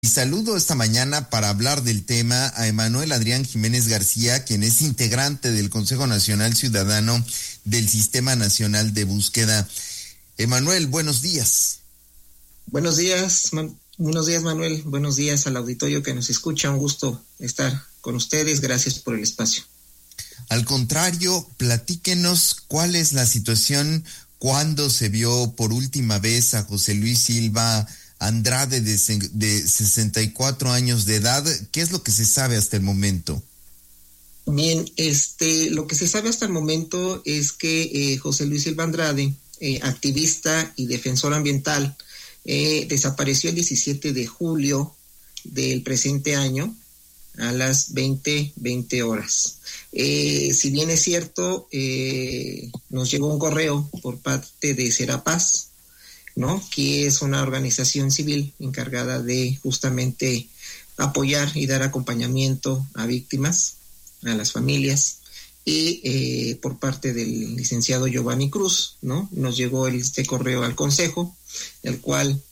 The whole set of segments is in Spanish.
Y saludo esta mañana para hablar del tema a Emanuel Adrián Jiménez García, quien es integrante del Consejo Nacional Ciudadano del Sistema Nacional de Búsqueda. Emanuel, buenos días. Buenos días, buenos días, Manuel. Buenos días al auditorio que nos escucha. Un gusto estar con ustedes. Gracias por el espacio. Al contrario, platíquenos cuál es la situación, cuándo se vio por última vez a José Luis Silva Andrade de 64 años de edad. ¿Qué es lo que se sabe hasta el momento? Bien, lo que se sabe hasta el momento es que José Luis Silva Andrade, activista y defensor ambiental, desapareció el 17 de julio del presente año a las 20:20 horas. Si bien es cierto, nos llegó un correo por parte de Serapaz, ¿no?, que es una organización civil encargada de justamente apoyar y dar acompañamiento a víctimas, a las familias, y por parte del licenciado Giovanni Cruz, ¿no?, nos llegó este correo al Consejo, el cual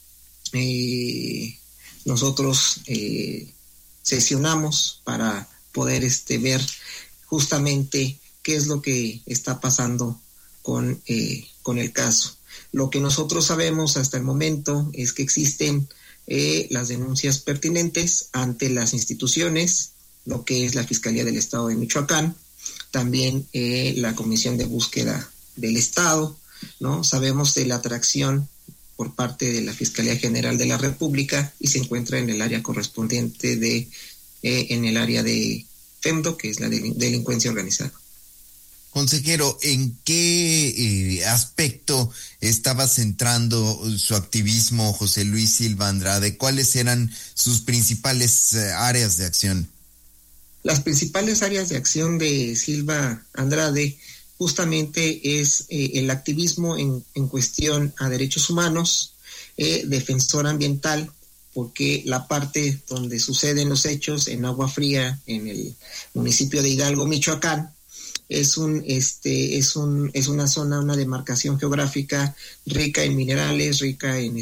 nosotros sesionamos para poder ver justamente qué es lo que está pasando con el caso. Lo que nosotros sabemos hasta el momento es que existen las denuncias pertinentes ante las instituciones, lo que es la Fiscalía del Estado de Michoacán, también la Comisión de Búsqueda del Estado, ¿no? Sabemos de la atracción por parte de la Fiscalía General de la República y se encuentra en el área correspondiente en el área de FEMDO, que es la delincuencia organizada. Consejero, ¿en qué aspecto estaba centrando su activismo José Luis Silva Andrade? ¿Cuáles eran sus principales áreas de acción? Las principales áreas de acción de Silva Andrade justamente es el activismo en cuestión a derechos humanos, defensor ambiental, porque la parte donde suceden los hechos en Agua Fría, en el municipio de Hidalgo, Michoacán, es una zona, una demarcación geográfica rica en minerales, rica en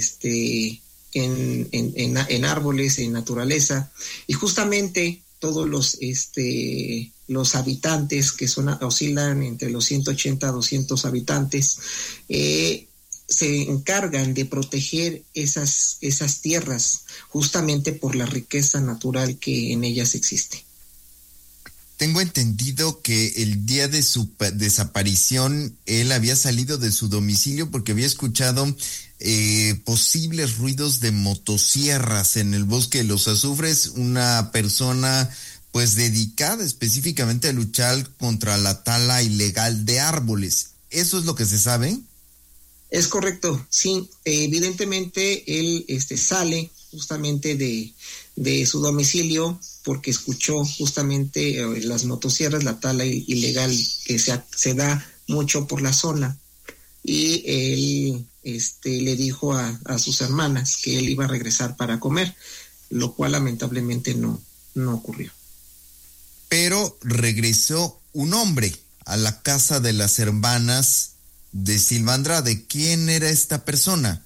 árboles, en naturaleza, y justamente todos los habitantes que oscilan entre los 180 a 200 habitantes se encargan de proteger esas tierras justamente por la riqueza natural que en ellas existe. Tengo entendido que el día de su desaparición él había salido de su domicilio porque había escuchado posibles ruidos de motosierras en el bosque de los azufres, una persona pues dedicada específicamente a luchar contra la tala ilegal de árboles. ¿Eso es lo que se sabe? Es correcto, sí. Evidentemente él sale justamente de su domicilio porque escuchó justamente las motosierras, la tala ilegal que se da mucho por la zona, y él le dijo a sus hermanas que él iba a regresar para comer, lo cual lamentablemente no ocurrió. Pero regresó un hombre a la casa de las hermanas de Silva Andrade. ¿Quién era esta persona?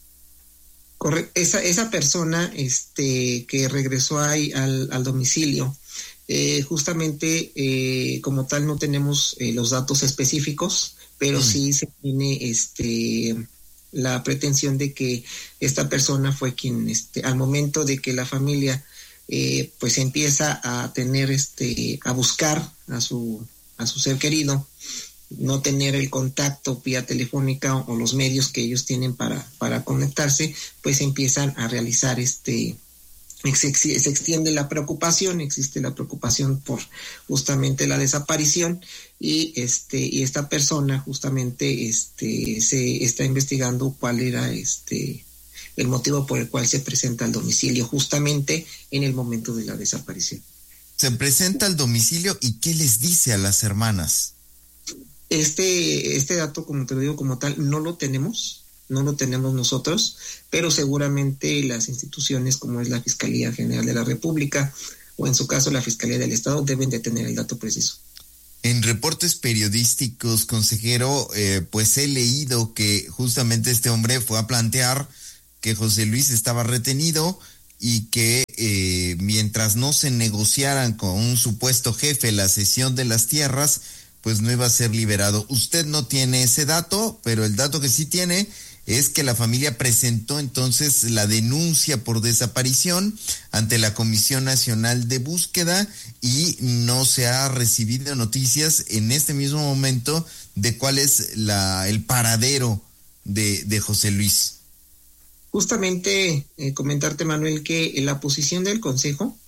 Esa persona que regresó ahí al domicilio, justamente como tal no tenemos los datos específicos, pero sí se tiene la pretensión de que esta persona fue quien al momento de que la familia pues empieza a tener a buscar a su ser querido, no tener el contacto vía telefónica o los medios que ellos tienen para conectarse, pues empiezan a realizar se extiende la preocupación, existe la preocupación por justamente la desaparición, y esta persona justamente se está investigando cuál era el motivo por el cual se presenta al domicilio justamente en el momento de la desaparición. Se presenta al domicilio, ¿y qué les dice a las hermanas? Este dato, como te lo digo, como tal, no lo tenemos nosotros, pero seguramente las instituciones como es la Fiscalía General de la República o en su caso la Fiscalía del Estado deben de tener el dato preciso. En reportes periodísticos, consejero, pues he leído que justamente este hombre fue a plantear que José Luis estaba retenido, y que mientras no se negociaran con un supuesto jefe la cesión de las tierras, pues no iba a ser liberado. Usted no tiene ese dato, pero el dato que sí tiene es que la familia presentó entonces la denuncia por desaparición ante la Comisión Nacional de Búsqueda y no se ha recibido noticias en este mismo momento de cuál es el paradero de José Luis. Justamente comentarte, Manuel, que la posición del Consejo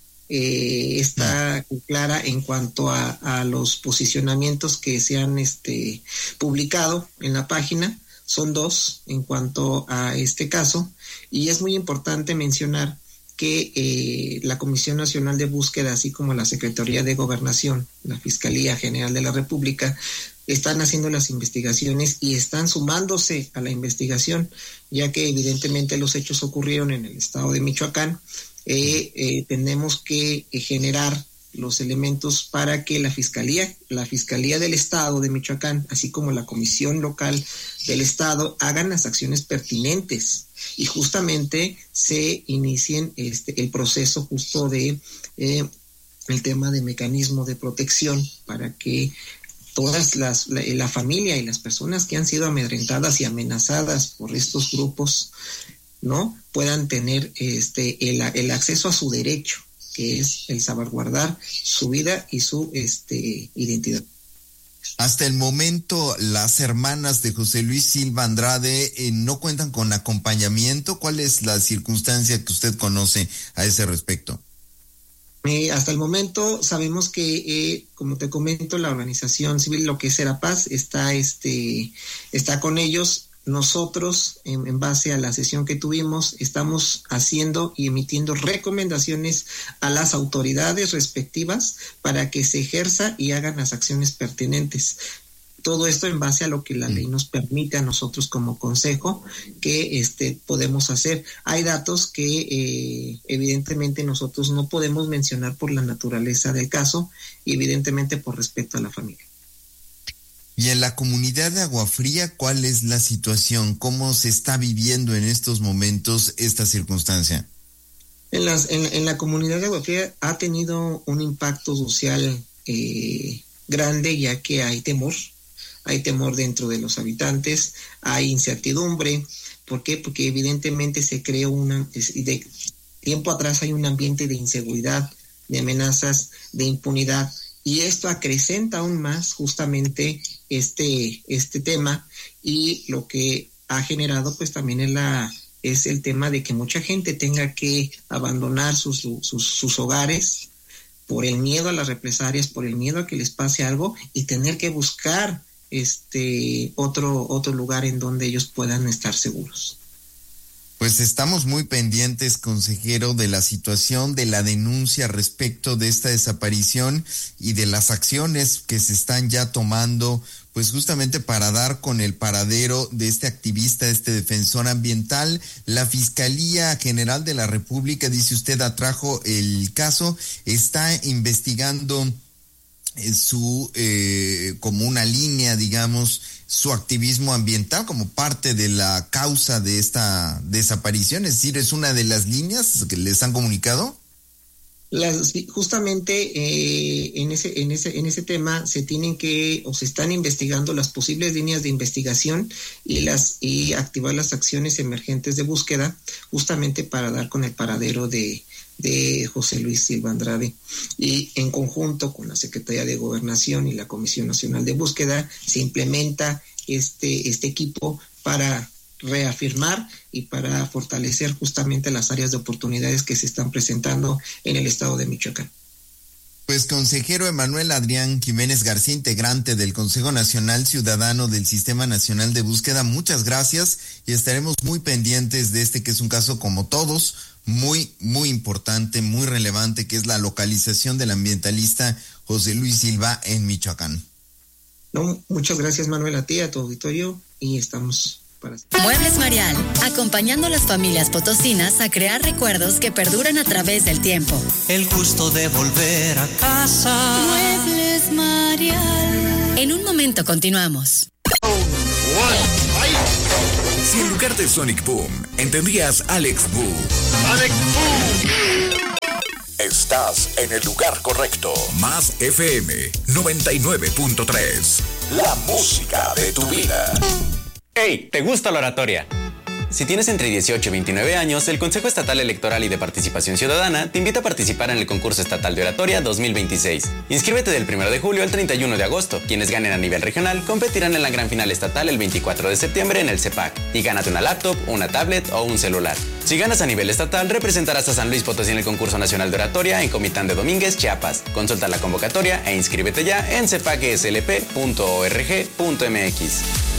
está clara en cuanto a los posicionamientos que se han publicado en la página. Son 2 en cuanto a este caso, y es muy importante mencionar que la Comisión Nacional de Búsqueda, así como la Secretaría de Gobernación, la Fiscalía General de la República, están haciendo las investigaciones y están sumándose a la investigación, ya que evidentemente los hechos ocurrieron en el estado de Michoacán. Tenemos que generar los elementos para que la Fiscalía del Estado de Michoacán, así como la Comisión Local del Estado, hagan las acciones pertinentes y justamente se inicien el proceso justo de el tema de mecanismo de protección para que todas la familia y las personas que han sido amedrentadas y amenazadas por estos grupos, ¿no?, puedan tener el acceso a su derecho, que es el salvaguardar su vida y su identidad. Hasta el momento, las hermanas de José Luis Silva Andrade no cuentan con acompañamiento. ¿Cuál es la circunstancia que usted conoce a ese respecto? Hasta el momento sabemos que, como te comento, la organización civil, lo que es Serapaz, está con ellos. Nosotros, en base a la sesión que tuvimos, estamos haciendo y emitiendo recomendaciones a las autoridades respectivas para que se ejerza y hagan las acciones pertinentes. Todo esto en base a lo que la ley nos permite a nosotros como consejo que podemos hacer. Hay datos que evidentemente nosotros no podemos mencionar por la naturaleza del caso y evidentemente por respeto a la familia. Y en la comunidad de Agua Fría, ¿cuál es la situación? ¿Cómo se está viviendo en estos momentos esta circunstancia? En la comunidad de Agua Fría ha tenido un impacto social grande, ya que hay temor dentro de los habitantes, hay incertidumbre. ¿Por qué? Porque evidentemente se creó de tiempo atrás hay un ambiente de inseguridad, de amenazas, de impunidad, y esto acrecenta aún más justamente este tema, y lo que ha generado pues también es el tema de que mucha gente tenga que abandonar sus hogares por el miedo a las represalias, por el miedo a que les pase algo y tener que buscar otro lugar en donde ellos puedan estar seguros. Pues estamos muy pendientes, consejero, de la situación, de la denuncia respecto de esta desaparición y de las acciones que se están ya tomando, pues justamente para dar con el paradero de este activista, este defensor ambiental. La Fiscalía General de la República, dice usted, atrajo el caso, está investigando como una línea, digamos, su activismo ambiental como parte de la causa de esta desaparición, es decir, es una de las líneas que les han comunicado. Justamente en ese tema se están investigando las posibles líneas de investigación y activar las acciones emergentes de búsqueda, justamente para dar con el paradero de José Luis Silva Andrade, y en conjunto con la Secretaría de Gobernación y la Comisión Nacional de Búsqueda se implementa este equipo para reafirmar y para fortalecer justamente las áreas de oportunidades que se están presentando en el estado de Michoacán. Pues consejero Emanuel Adrián Jiménez García, integrante del Consejo Nacional Ciudadano del Sistema Nacional de Búsqueda, muchas gracias y estaremos muy pendientes de que es un caso como todos, muy, muy importante, muy relevante, que es la localización del ambientalista José Luis Silva en Michoacán. No, muchas gracias, Manuel, a ti, a tu auditorio, y estamos para... Muebles Marial, acompañando a las familias potosinas a crear recuerdos que perduran a través del tiempo. El gusto de volver a casa. Muebles Marial. En un momento continuamos. Si en lugar de Sonic Boom entendías Alex Boo. ¡Alex Boo! Estás en el lugar correcto. Más FM 99.3. La música de tu vida. ¡Hey! ¿Te gusta la oratoria? Si tienes entre 18 y 29 años, el Consejo Estatal Electoral y de Participación Ciudadana te invita a participar en el Concurso Estatal de Oratoria 2026. Inscríbete del 1 de julio al 31 de agosto. Quienes ganen a nivel regional competirán en la gran final estatal el 24 de septiembre en el CEPAC. Y gánate una laptop, una tablet o un celular. Si ganas a nivel estatal, representarás a San Luis Potosí en el Concurso Nacional de Oratoria en Comitán de Domínguez, Chiapas. Consulta la convocatoria e inscríbete ya en cepacslp.org.mx.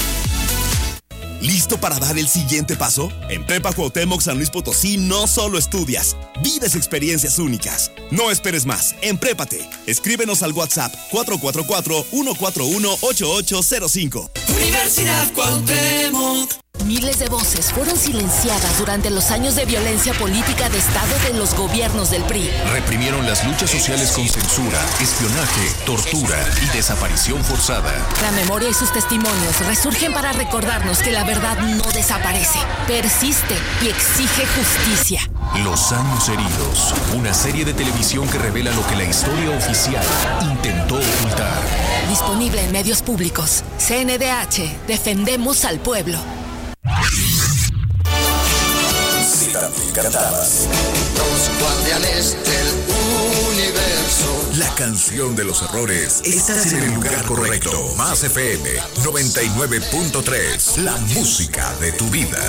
¿Listo para dar el siguiente paso? En Prepa Cuauhtémoc San Luis Potosí no solo estudias, vives experiencias únicas. No esperes más, emprépate. Escríbenos al WhatsApp 444-141-8805. Universidad Cuauhtémoc. Miles de voces fueron silenciadas durante los años de violencia política de Estado de los gobiernos del PRI. Reprimieron las luchas sociales con censura, espionaje, tortura y desaparición forzada. La memoria y sus testimonios resurgen para recordarnos que la verdad no desaparece, persiste y exige justicia. Los años heridos, una serie de televisión que revela lo que la historia oficial intentó ocultar. Disponible en medios públicos. CNDH, defendemos al pueblo. Si también cantabas Los guardianes del universo. la canción de los errores, estás en el lugar correcto. Más FM 99.3, la música de tu vida.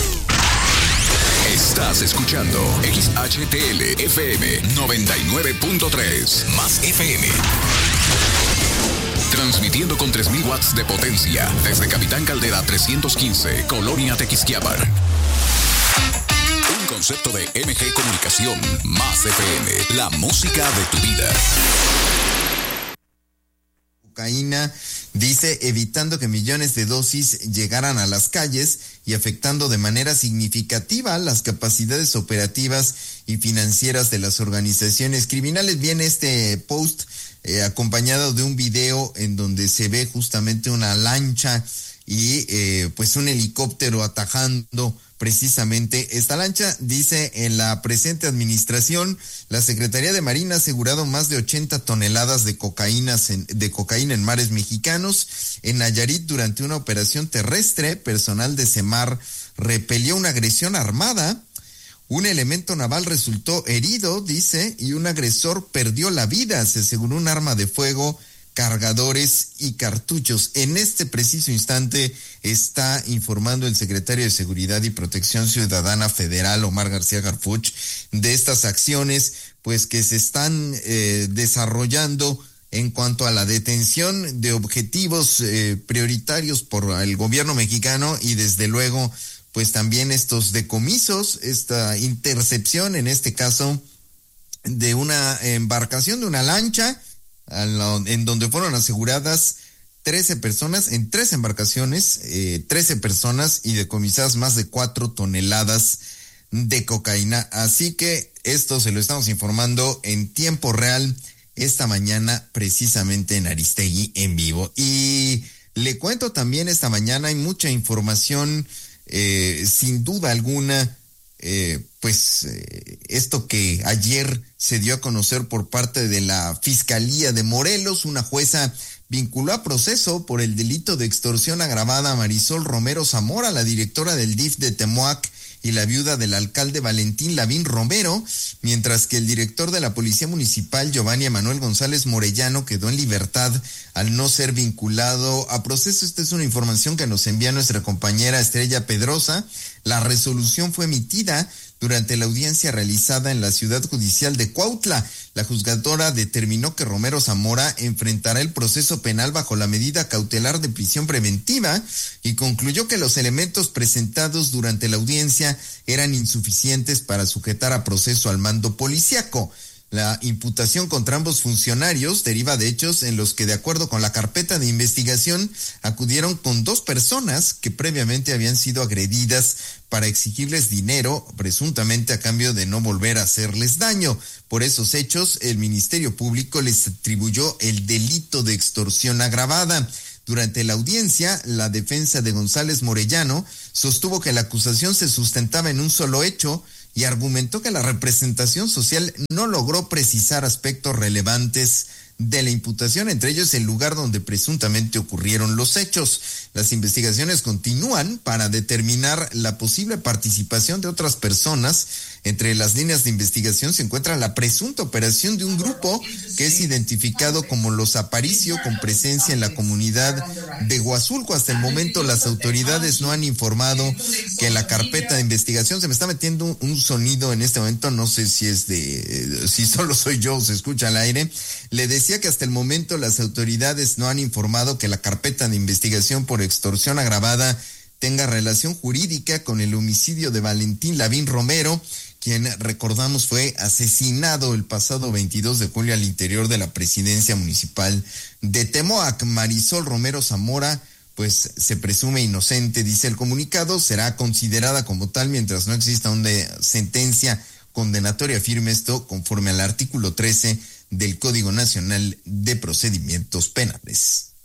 Estás escuchando XHTL FM 99.3, Más FM. Transmitiendo con 3,000 watts de potencia desde Capitán Caldera 315, Colonia Tequisquiapan. Un concepto de MG Comunicación, Más FM, la música de tu vida. Cocaína, dice, evitando que millones de dosis llegaran a las calles y afectando de manera significativa las capacidades operativas y financieras de las organizaciones criminales. Viene este post acompañado de un video en donde se ve justamente una lancha y pues un helicóptero atajando precisamente esta lancha. Dice, en la presente administración, la Secretaría de Marina ha asegurado más de 80 toneladas de cocaína en mares mexicanos. En Nayarit, durante una operación terrestre, personal de CEMAR repelió una agresión armada. Un elemento naval resultó herido, dice, y un agresor perdió la vida. Se aseguró un arma de fuego, cargadores y cartuchos. En este preciso instante está informando el secretario de Seguridad y Protección Ciudadana Federal, Omar García Harfuch, de estas acciones pues que se están desarrollando en cuanto a la detención de objetivos prioritarios por el gobierno mexicano y desde luego pues también estos decomisos, esta intercepción en este caso de una embarcación, de una lancha, en donde fueron aseguradas 13 personas, en 3 embarcaciones, 13 personas y decomisadas más de 4 toneladas de cocaína. Así que esto se lo estamos informando en tiempo real esta mañana, precisamente en Aristegui en vivo. Y le cuento también, esta mañana hay mucha información, sin duda alguna, esto que ayer se dio a conocer por parte de la Fiscalía de Morelos. Una jueza vinculó a proceso por el delito de extorsión agravada a Marisol Romero Zamora, la directora del DIF de Temoac y la viuda del alcalde Valentín Lavín Romero, mientras que el director de la Policía Municipal, Giovanni Emanuel González Morellano, quedó en libertad al no ser vinculado a proceso. Esta es una información que nos envía nuestra compañera Estrella Pedrosa. La resolución fue emitida durante la audiencia realizada en la Ciudad Judicial de Cuautla. La juzgadora determinó que Romero Zamora enfrentará el proceso penal bajo la medida cautelar de prisión preventiva y concluyó que los elementos presentados durante la audiencia eran insuficientes para sujetar a proceso al mando policíaco. La imputación contra ambos funcionarios deriva de hechos en los que, de acuerdo con la carpeta de investigación, acudieron con 2 personas que previamente habían sido agredidas para exigirles dinero, presuntamente a cambio de no volver a hacerles daño. Por esos hechos, el Ministerio Público les atribuyó el delito de extorsión agravada. Durante la audiencia, la defensa de González Morellano sostuvo que la acusación se sustentaba en un solo hecho y argumentó que la representación social no logró precisar aspectos relevantes de la imputación, entre ellos el lugar donde presuntamente ocurrieron los hechos. Las investigaciones continúan para determinar la posible participación de otras personas. Entre las líneas de investigación se encuentra la presunta operación de un grupo que es identificado como Los Aparicio, con presencia en la comunidad de Huazulco. Hasta el momento las autoridades no han informado que la carpeta de investigación, se me está metiendo un sonido en este momento, no sé si es si solo soy yo o se escucha al aire. Le decía que hasta el momento las autoridades no han informado que la carpeta de investigación por extorsión agravada tenga relación jurídica con el homicidio de Valentín Lavín Romero, quien, recordamos, fue asesinado el pasado 22 de julio al interior de la presidencia municipal de Temoac. Marisol Romero Zamora, pues se presume inocente, dice el comunicado, será considerada como tal mientras no exista una sentencia condenatoria firme, esto conforme al artículo 13 del Código Nacional de Procedimientos Penales.